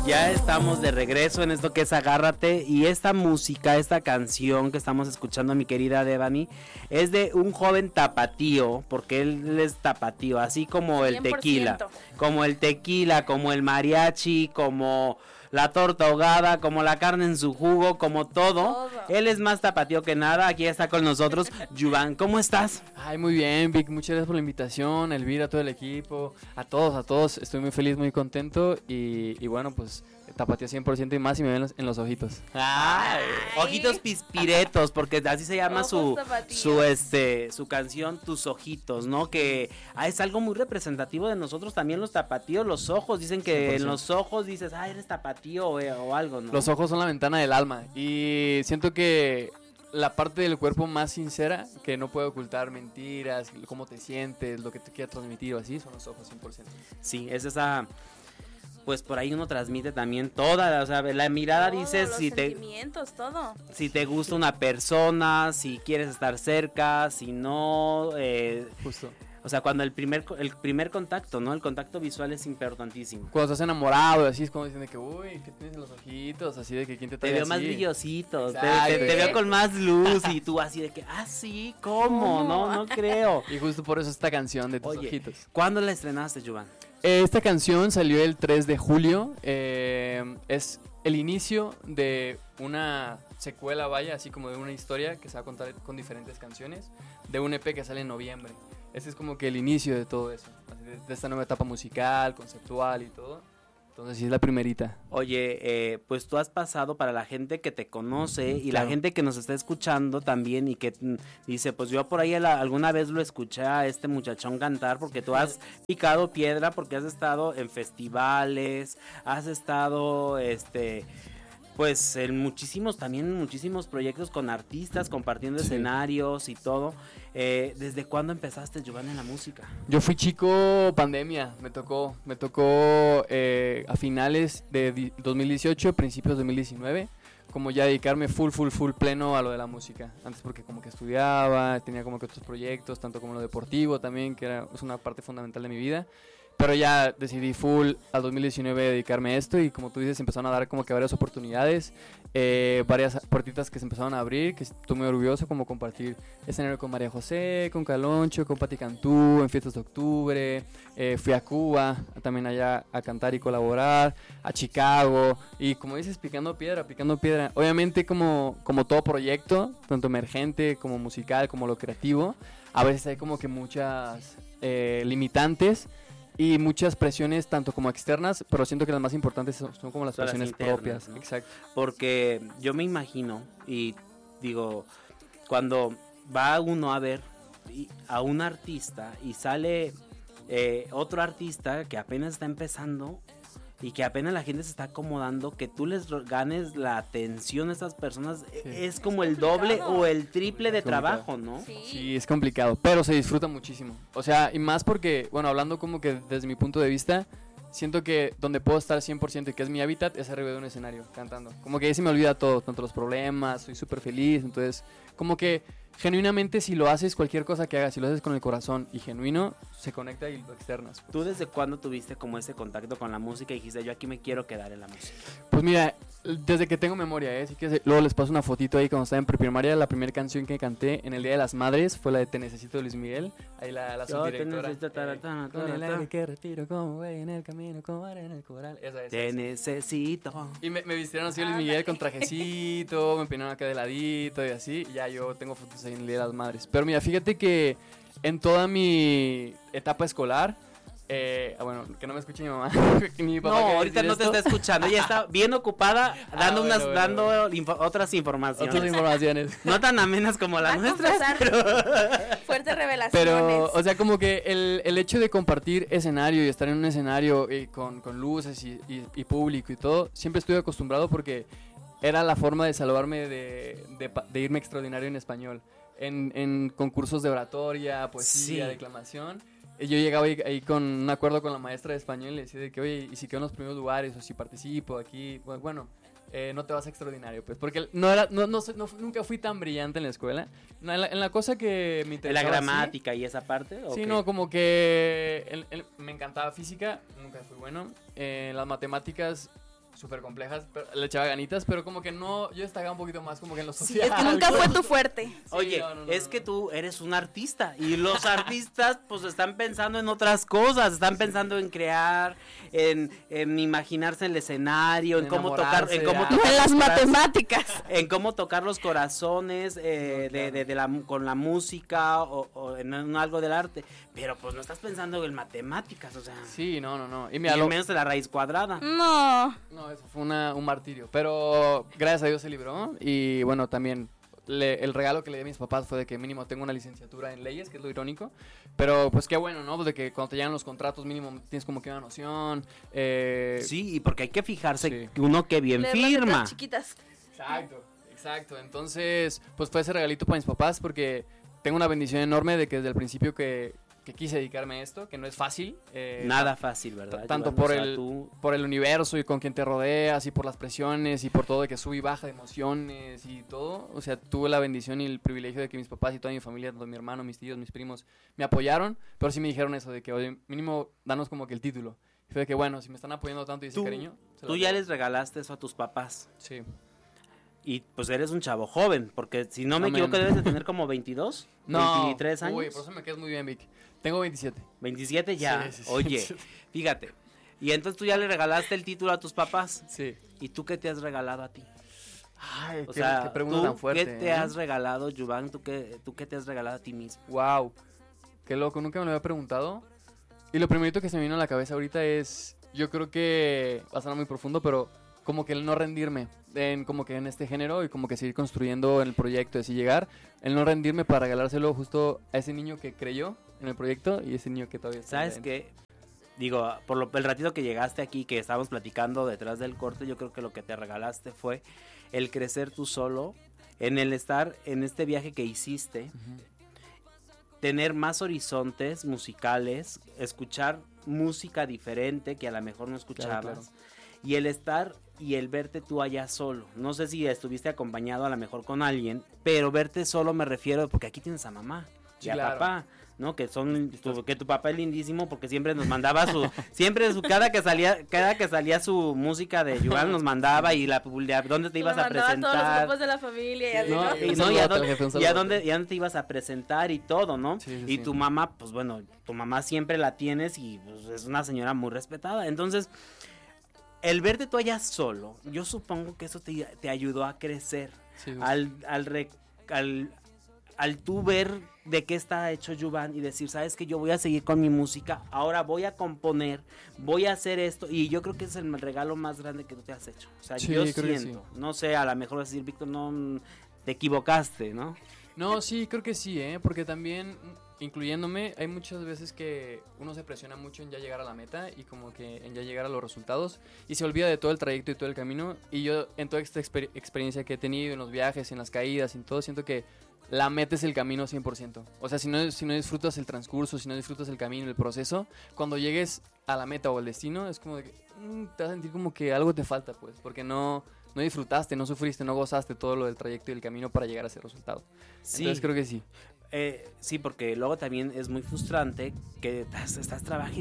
Ya estamos de regreso en esto que es Agárrate, y esta música, esta canción que estamos escuchando, mi querida Devani, es de un joven tapatío, porque él es tapatío, así como el 100%. tequila, como el mariachi, como la torta ahogada, como la carne en su jugo, como todo. Él es más tapatío que nada. Aquí está con nosotros Yuvan. ¿Cómo estás? Ay, muy bien, Vic, muchas gracias por la invitación, Elvira, a todo el equipo, a todos, estoy muy feliz, muy contento y bueno, pues tapateo 100% y más y me ven en los ojitos. Ay, ojitos pispiretos, porque así se llama su canción, Tus Ojitos, ¿no? Que es algo muy representativo de nosotros también, los tapatíos, los ojos. Dicen que 100%. En los ojos dices, eres tapatío o algo, ¿no? Los ojos son la ventana del alma y siento que la parte del cuerpo más sincera, que no puede ocultar mentiras, cómo te sientes, lo que te quieras transmitir o así, son los ojos 100%. Sí, es esa... Pues por ahí uno transmite también toda, o sea, la mirada dice los sentimientos, todo. Si te gusta una persona, si quieres estar cerca, si no, justo. O sea, cuando el primer contacto, ¿no? El contacto visual es importantísimo. Cuando estás enamorado y así es como diciendo que, uy, ¿qué tienes en los ojitos? Así de que quién te trae Te veo así. más brillosito, te veo con más luz y tú así de que, sí, ¿cómo? No creo. Y justo por eso esta canción de Tus Ojitos. ¿Cuándo la estrenaste, Yuvan? Esta canción salió el 3 de julio, es el inicio de una secuela, vaya, así como de una historia que se va a contar con diferentes canciones, de un EP que sale en noviembre. Este es como que el inicio de todo eso, de esta nueva etapa musical, conceptual y todo. Entonces sí es la primerita. Oye, pues tú has pasado, para la gente que te conoce y claro, la gente que nos está escuchando también y que dice, pues yo por ahí alguna vez lo escuché a este muchachón cantar, porque tú has picado piedra, porque has estado en festivales, has estado, pues en muchísimos proyectos con artistas, compartiendo escenarios y todo. ¿Desde cuándo empezaste, Giovanni, en la música? Yo fui chico pandemia, me tocó a finales de 2018, principios de 2019, como ya dedicarme full pleno a lo de la música. Antes porque como que estudiaba, tenía como que otros proyectos, tanto como lo deportivo también, que es una parte fundamental de mi vida. Pero ya decidí full al 2019 dedicarme a esto y como tú dices, empezaron a dar como que varias oportunidades, varias puertitas que se empezaron a abrir, que estoy muy orgulloso, como compartir escenario con María José, con Caloncho, con Pati Cantú, en fiestas de octubre, fui a Cuba también allá a cantar y colaborar, a Chicago y como dices, picando piedra. Obviamente como todo proyecto, tanto emergente como musical, como lo creativo, a veces hay como que muchas limitantes y muchas presiones, tanto como externas, pero siento que las más importantes son como las presiones internas, propias, ¿no? Exacto. Porque yo me imagino, y digo, cuando va uno a ver a un artista y sale otro artista que apenas está empezando y que apenas la gente se está acomodando, que tú les ganes la atención a estas personas, es como el doble o el triple de trabajo, ¿no? Sí, es complicado, pero se disfruta muchísimo. O sea, y más porque, bueno, hablando como que desde mi punto de vista, siento que donde puedo estar 100% y que es mi hábitat es arriba de un escenario, cantando. Como que ahí se me olvida todo, tanto los problemas, soy súper feliz, entonces, como que genuinamente si lo haces, cualquier cosa que hagas, si lo haces con el corazón y genuino, se conecta y lo externas. ¿Tú desde cuándo tuviste como ese contacto con la música y dijiste, yo aquí me quiero quedar en la música? Pues mira, desde que tengo memoria, así que luego les paso una fotito ahí cuando estaba en preprimaria. La primera canción que canté en el Día de las Madres fue la de Te Necesito de Luis Miguel. Ahí la subdirectora. Con el aire que respiro como güey en el camino, como arena en el coral. Esa. Te necesito. Y me vistieron así Luis Miguel con trajecito, me peinaron acá de ladito y así. Y ya yo tengo fotos ahí en el Día de las Madres. Pero mira, fíjate que en toda mi etapa escolar, bueno, que no me escuche mi mamá. Mi papá, no, ahorita no te está escuchando. Ella está bien ocupada dando otras informaciones. Otras informaciones. No tan amenas como las nuestras, pero... Fuertes revelaciones. Pero, o sea, como que el hecho de compartir escenario y estar en un escenario con luces y público y todo, siempre estuve acostumbrado porque era la forma de salvarme de irme extraordinario en español. En concursos de oratoria, poesía, declamación. Yo llegaba ahí con un acuerdo con la maestra de español y le decía de que, oye, y si quedo en los primeros lugares o si participo aquí, bueno, no te vas a extraordinario, pues, porque nunca fui tan brillante en la escuela. No, en la cosa que me interesaba. ¿La gramática y esa parte? Sí, no, como que me encantaba física, nunca fui bueno. Las matemáticas súper complejas, pero le echaba ganitas, pero como que no, yo destacaba un poquito más como que en lo Sí, social. es que nunca fue tu fuerte. Oye, es que tú eres un artista y los artistas pues están pensando en otras cosas, están pensando en crear, en imaginarse el escenario, en cómo tocar, En las matemáticas. en cómo tocar los corazones con la música o en algo del arte, pero pues no estás pensando en matemáticas, o sea. Sí, no. Y Y mira, al menos de la raíz cuadrada. No, eso fue un martirio, pero gracias a Dios se libró y bueno, también el regalo que le di a mis papás fue de que mínimo tengo una licenciatura en leyes, que es lo irónico, pero pues qué bueno, ¿no? Pues de que cuando te llegan los contratos mínimo tienes como que una noción. Sí, y porque hay que fijarse Sí. que uno que bien Leer firma. letras chiquitas. Exacto, entonces pues fue ese regalito para mis papás porque tengo una bendición enorme de que desde el principio que quise dedicarme a esto, que no es fácil. Nada fácil, ¿verdad? Tanto Iván? O por sea, por el universo y con quien te rodeas y por las presiones y por todo de que sube y baja de emociones y todo. O sea, tuve la bendición y el privilegio de que mis papás y toda mi familia, tanto mi hermano, mis tíos, mis primos, me apoyaron, pero sí me dijeron eso de que, oye, mínimo danos como que el título. Y fue de que, bueno, si me están apoyando tanto y ese cariño. Tú ya les regalaste eso a tus papás. Sí. Y pues eres un chavo joven, porque si no me Amén. equivoco debes de tener como 22, No. 23 años. Uy, por eso me quedas muy bien, Vic. Tengo 27. 27 ya. Sí. Oye, fíjate. Y entonces tú ya le regalaste el título a tus papás. Sí. ¿Y tú qué te has regalado a ti? Ay, O sea, qué pregunta ¿tú tan fuerte. qué te has regalado, Yuvan? ¿Tú qué te has regalado a ti mismo? Wow. Qué loco, nunca me lo había preguntado. Y lo primerito que se me vino a la cabeza ahorita es, yo creo que va a sonar muy profundo, pero como que el no rendirme como que en este género y como que seguir construyendo el proyecto, así llegar, el no rendirme para regalárselo justo a ese niño que creyó en el proyecto y ese niño que todavía está. ¿Sabes qué? Digo, el ratito que llegaste aquí, que estábamos platicando detrás del corte, yo creo que lo que te regalaste fue el crecer tú solo, en el estar en este viaje que hiciste, tener más horizontes musicales, escuchar música diferente que a lo mejor no escuchabas. Claro. Y el estar y el verte tú allá solo. No sé si estuviste acompañado a lo mejor con alguien, pero verte solo me refiero, porque aquí tienes a mamá y Sí, a claro. papá, ¿no? Que que tu papá es lindísimo porque siempre nos mandaba cada que salía su música de Yuval nos mandaba y dónde te ibas a Lo mandaba a todos los presentar. grupos de la familia y así, No, ¿no? y- Y Un no, saludote al jefe, un y a saludote. dónde te ibas a presentar y todo, ¿no? Sí, Y tu mamá, pues bueno, tu mamá siempre la tienes y pues, es una señora muy respetada. Entonces, el verte tú allá solo, yo supongo que eso te ayudó a crecer. Sí, justo. Al tú ver de qué está hecho Yuvan y decir, sabes que yo voy a seguir con mi música, ahora voy a componer, voy a hacer esto, y yo creo que es el regalo más grande que tú te has hecho. O sea, Sí, yo creo que siento, no sé, a lo mejor vas a decir, Víctor, no, te equivocaste, ¿no? No, sí, creo que sí, porque también, incluyéndome, hay muchas veces que uno se presiona mucho en ya llegar a la meta y como que en ya llegar a los resultados y se olvida de todo el trayecto y todo el camino. Y yo, en toda esta experiencia que he tenido, en los viajes, en las caídas, en todo, siento que la meta es el camino 100%. O sea, si no disfrutas el transcurso, si no disfrutas el camino, el proceso, cuando llegues a la meta o al destino, es como de que te vas a sentir como que algo te falta, pues, porque no disfrutaste, no sufriste, no gozaste todo lo del trayecto y el camino para llegar a ese resultado. Sí. Entonces creo que sí. Sí, porque luego también es muy frustrante que estás trabaje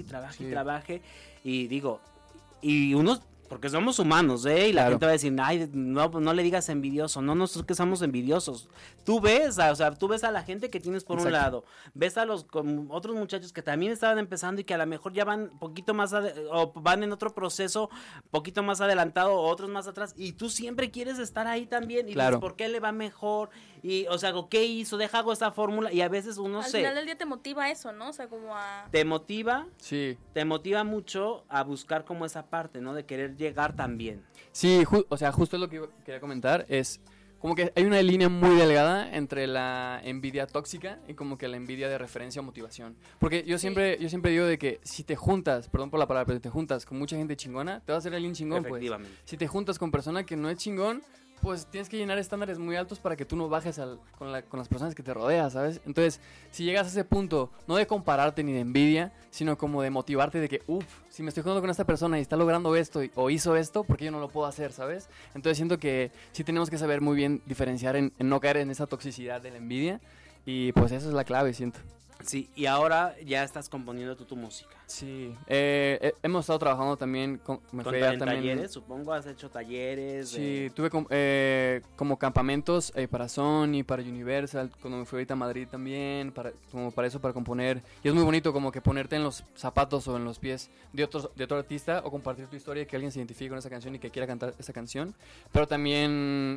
y digo, y unos, porque somos humanos, y la Claro. gente va a decir, ay, no le digas envidioso, no nosotros que somos envidiosos. Tú ves a la gente que tienes por un Exacto. lado, ves a los otros muchachos que también estaban empezando y que a lo mejor ya van poquito más o van en otro proceso poquito más adelantado o otros más atrás y tú siempre quieres estar ahí también y Claro. dices, ¿por qué le va mejor? Y, o sea, ¿qué hizo? Hago esta fórmula y a veces uno Al final del día te motiva eso, ¿no? O sea, como a... te motiva mucho a buscar como esa parte, ¿no? De querer llegar también. Sí, o sea, justo lo que quería comentar es como que hay una línea muy delgada entre la envidia tóxica y como que la envidia de referencia o motivación. Porque yo siempre digo de que si te juntas, perdón por la palabra, pero si te juntas con mucha gente chingona, te vas a hacer alguien chingón, pues. Efectivamente. Si te juntas con persona que no es chingón, pues tienes que llenar estándares muy altos para que tú no bajes con las personas que te rodeas, ¿sabes? Entonces, si llegas a ese punto, no de compararte ni de envidia, sino como de motivarte de que, si me estoy juntando con esta persona y está logrando esto o hizo esto, ¿por qué yo no lo puedo hacer, ¿sabes? Entonces siento que sí tenemos que saber muy bien diferenciar en no caer en esa toxicidad de la envidia y pues esa es la clave, siento. Sí, y ahora ya estás componiendo tú tu música. Sí, hemos estado trabajando también me fui allá En también. talleres, supongo, has hecho talleres. Sí, tuve como campamentos para Sony, para Universal, cuando me fui ahorita a Madrid también, como para eso, para componer. Y es muy bonito como que ponerte en los zapatos o en los pies de otro artista o compartir tu historia, que alguien se identifique con esa canción y que quiera cantar esa canción. Pero también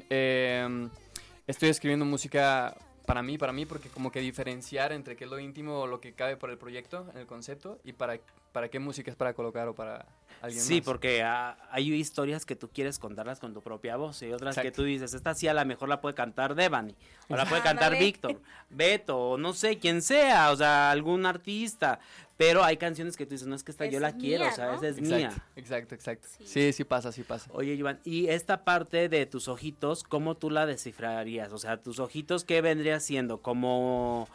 estoy escribiendo música para mí, porque como que diferenciar entre qué es lo íntimo o lo que cabe para el proyecto, en el concepto, y para qué música es para colocar o para alguien más. Sí, porque hay historias que tú quieres contarlas con tu propia voz y otras que tú dices, esta sí a lo mejor la puede cantar Devani, o la puede cantar Ándale. Víctor, Beto, o no sé, quién sea, o sea, algún artista, pero hay canciones que tú dices, no es que esta yo Esa la es quiero, mía, o sea, ¿no? esa es mía. Exacto. Sí. Sí pasa. Oye, Iván, y esta parte de tus ojitos, ¿cómo tú la descifrarías? O sea, tus ojitos, ¿qué vendría siendo? ¿Como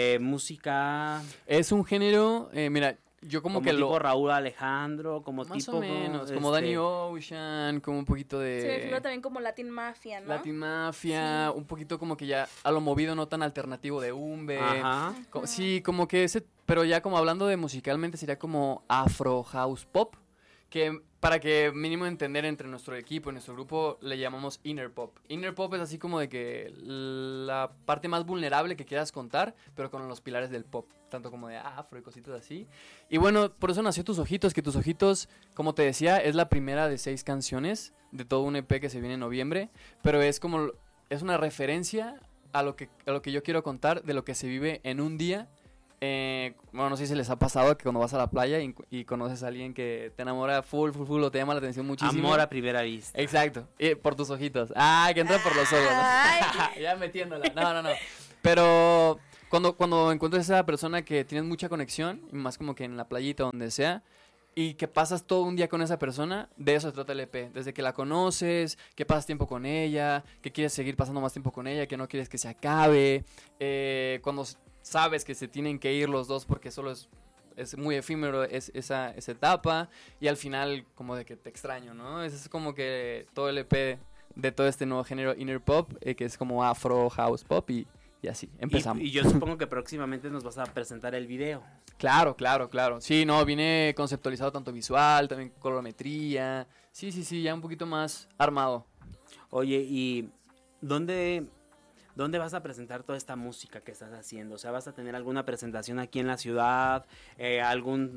música? Es un género, mira, yo como que tipo Raúl Alejandro, como más tipo... o menos, como Danny Ocean, como un poquito Se me figura de también como Latin Mafia, ¿no? Latin Mafia, un poquito como que ya a lo movido, no tan alternativo de Umbe. Ajá. Sí, como que pero ya como hablando de musicalmente sería como Afro House Pop, que para que mínimo entender entre nuestro equipo y nuestro grupo le llamamos Inner Pop. Inner Pop es así como de que la parte más vulnerable que quieras contar, pero con los pilares del pop, tanto como de afro y cositas así. Y bueno, por eso nació Tus Ojitos, que Tus Ojitos, como te decía, es la primera de 6 canciones de todo un EP que se viene en noviembre, pero es una referencia a lo que yo quiero contar de lo que se vive en un día. Bueno, no sé si les ha pasado que cuando vas a la playa y conoces a alguien que te enamora full, o te llama la atención muchísimo. Amor a primera vista. Exacto, por tus ojitos. Que entra por los ojos. Ay. Ya metiéndola. No. Pero cuando encuentras a esa persona que tienes mucha conexión, y más como que en la playita, donde sea, y que pasas todo un día con esa persona, de eso se trata el EP. Desde que la conoces, que pasas tiempo con ella, que quieres seguir pasando más tiempo con ella, que no quieres que se acabe. Cuando sabes que se tienen que ir los dos porque solo es muy efímero esa etapa, y al final como de que te extraño, ¿no? Ese es como que todo el EP de todo este nuevo género Inner Pop, que es como Afro House Pop, y así, empezamos. Y yo supongo que próximamente nos vas a presentar el video. Claro. Sí, no, viene conceptualizado tanto visual, también colorimetría. Sí, ya un poquito más armado. Oye, ¿y dónde vas a presentar toda esta música que estás haciendo? O sea, ¿vas a tener alguna presentación aquí en la ciudad? ¿Algún,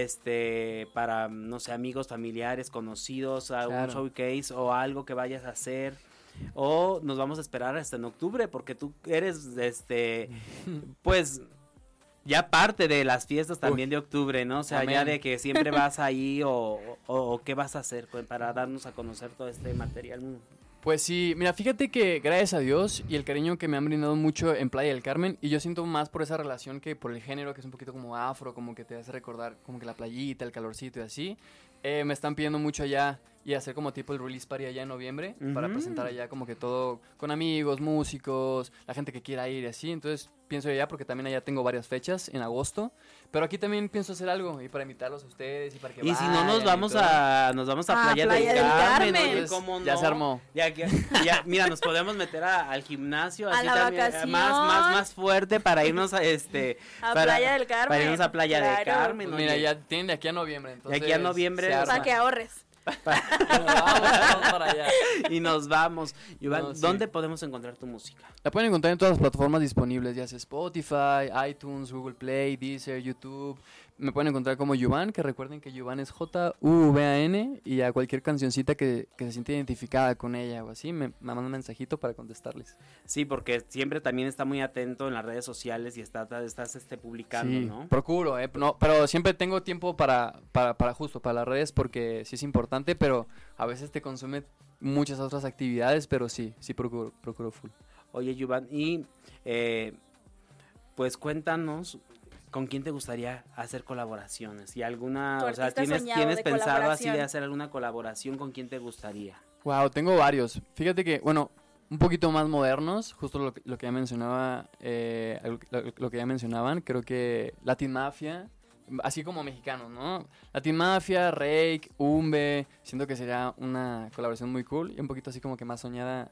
para, no sé, amigos, familiares, conocidos, algún showcase o algo que vayas a hacer? ¿O nos vamos a esperar hasta en octubre? Porque tú eres, pues, ya parte de las fiestas también de octubre, ¿no? O sea, Amén. ya de que siempre vas ahí o ¿qué vas a hacer para darnos a conocer todo este material? Pues sí, mira, fíjate que gracias a Dios y el cariño que me han brindado mucho en Playa del Carmen, y yo siento más por esa relación que por el género, que es un poquito como afro, como que te hace recordar como que la playita, el calorcito y así, me están pidiendo mucho allá y hacer como tipo el release party allá en noviembre, para presentar allá como que todo con amigos, músicos, la gente que quiera ir y así. Entonces pienso allá porque también allá tengo varias fechas en agosto, pero aquí también pienso hacer algo y para invitarlos a ustedes y para que Y si no vayan nos vamos a Playa Playa del del Carmen, Carmen. oye, ¿cómo no? Ya se armó. Ya, mira, nos podemos meter al gimnasio, A así la también, vacación. más fuerte para irnos a Playa del Carmen. Para irnos a Playa del Claro. Carmen. Pues mira, oye. ya tienen de aquí a noviembre, entonces De aquí a noviembre, se arma. Para que ahorres. Vamos para allá. Y nos vamos. Iván, No, sí. ¿dónde podemos encontrar tu música? La pueden encontrar en todas las plataformas disponibles, ya sea Spotify, iTunes, Google Play, Deezer, YouTube. Me pueden encontrar como Yuvan, que recuerden que Yuvan es Juvan, y a cualquier cancioncita que se sienta identificada con ella o así, me mandan un mensajito para contestarles. Sí, porque siempre también está muy atento en las redes sociales y estás publicando, Sí, ¿no? procuro, no, pero siempre tengo tiempo para las redes, porque sí es importante, pero a veces te consume muchas otras actividades, pero sí procuro full. Oye, Yuvan, y pues cuéntanos con quién te gustaría hacer colaboraciones. Y alguna, Tu o sea, artista soñado ¿tienes de pensado así colaboración. de hacer alguna colaboración? ¿Con quién te gustaría? Wow, tengo varios. Fíjate que, bueno, un poquito más modernos, justo lo que ya mencionaba, lo que ya mencionaban, creo que Latin Mafia, así como mexicanos, ¿no? Latin Mafia, Rake, Umbe, siento que sería una colaboración muy cool y un poquito así como que más soñada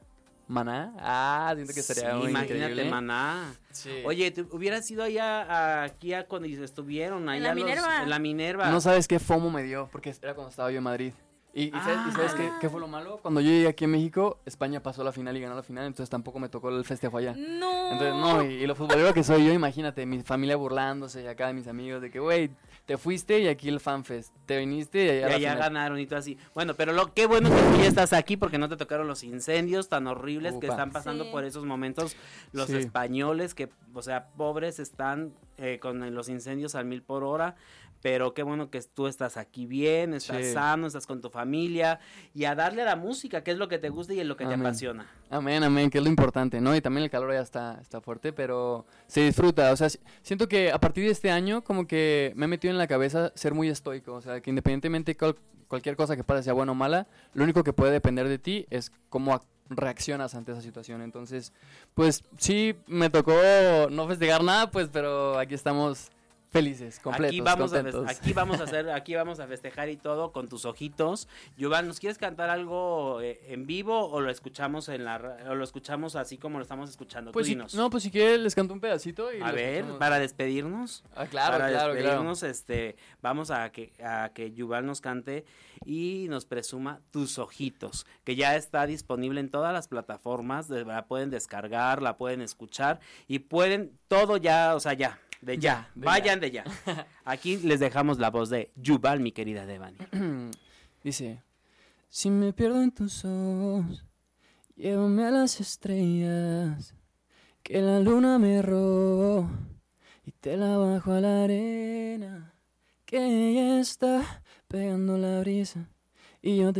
Maná. Siento que sería muy imagínate, increíble. Maná. Sí. Oye, ¿tú hubieras ido allá aquí a cuando estuvieron allá en la Minerva? No sabes qué FOMO me dio, porque era cuando estaba yo en Madrid. ¿Y sabes qué fue lo malo? Cuando yo llegué aquí a México, España pasó la final y ganó la final, entonces tampoco me tocó el festejo allá. No. Entonces, no, y lo futbolero que soy yo, imagínate, mi familia burlándose y acá de mis amigos, de que, güey, te fuiste y aquí el FanFest, te viniste y allá ya ganaron y todo así. Bueno, pero qué bueno que tú ya estás aquí porque no te tocaron los incendios tan horribles que están pasando por esos momentos los españoles que, o sea, pobres están con los incendios al 1000 por hora. Pero qué bueno que tú estás aquí bien, estás sano, estás con tu familia y a darle a la música, que es lo que te gusta y es lo que te apasiona. Amén, que es lo importante, ¿no? Y también el calor ya está fuerte, pero se disfruta. O sea, siento que a partir de este año como que me he metido en la cabeza ser muy estoico. O sea, que independientemente cualquier cosa que pase, sea buena o mala, lo único que puede depender de ti es cómo reaccionas ante esa situación. Entonces, pues sí, me tocó no festejar nada, pues, pero aquí estamos felices, completos, aquí vamos a festejar y todo con tus ojitos. Yuval, ¿nos quieres cantar algo en vivo o lo escuchamos o lo escuchamos así como lo estamos escuchando? Pues Tú dinos. No, pues si quieres les canto un pedacito y a ver, para despedirnos. Claro. Vamos a que Yuval nos cante y nos presuma Tus Ojitos, que ya está disponible en todas las plataformas, la pueden descargar, la pueden escuchar y pueden todo ya, o sea, ya. Vayan de ya. Aquí les dejamos la voz de Yuval, mi querida Devani. Dice: si me pierdo en tus ojos, llévame a las estrellas, que la luna me robó y te la bajo a la arena, que ella está pegando la brisa y yo te